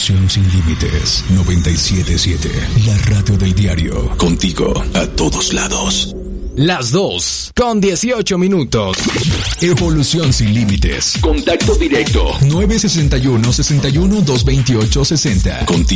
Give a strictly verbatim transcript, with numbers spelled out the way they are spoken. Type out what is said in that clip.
Evolución Sin Límites noventa y siete punto siete, la radio del diario. Contigo a todos lados. Las dos, con dieciocho minutos. Evolución Sin Límites. Contacto directo. nueve sesenta y uno, sesenta y uno, doscientos veintiocho, sesenta. Contigo.